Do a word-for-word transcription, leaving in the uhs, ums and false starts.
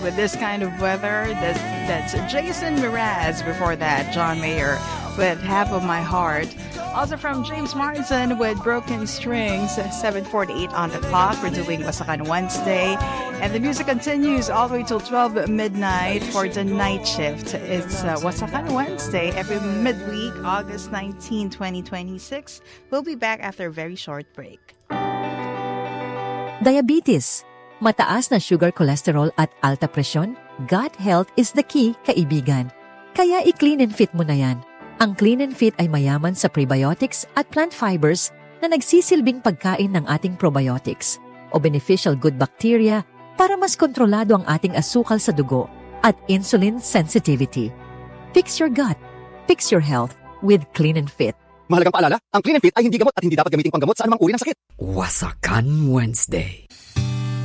with this kind of weather. That's, that's Jason Mraz. Before that, John Mayer with Half of My Heart. Also from James Morrison with Broken Strings, seven forty-eight on the clock. We're doing Wasakan Wednesday. And the music continues all the way till twelve midnight for the night shift. It's uh, Wasakan Wednesday every midweek, August nineteenth, twenty twenty-six. We'll be back after a very short break. Diabetes, mataas na sugar, cholesterol at alta presyon, gut health is the key, kaibigan. Kaya i-clean and fit mo na yan. Ang Clean and Fit ay mayaman sa prebiotics at plant fibers na nagsisilbing pagkain ng ating probiotics o beneficial good bacteria para mas kontrolado ang ating asukal sa dugo at insulin sensitivity. Fix your gut. Fix your health with Clean and Fit. Mahalagang paalala, ang Clean and Fit ay hindi gamot at hindi dapat gamitin panggamot sa anumang uri ng sakit. Wasakan Wednesday.